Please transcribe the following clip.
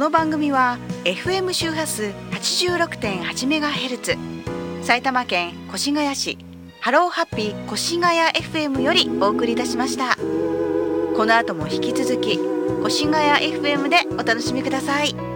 の番組は FM 周波数 86.8MHz 埼玉県越谷市ハローハッピー越谷 FM よりお送りいたしました。この後も引き続き越谷 FM でお楽しみください。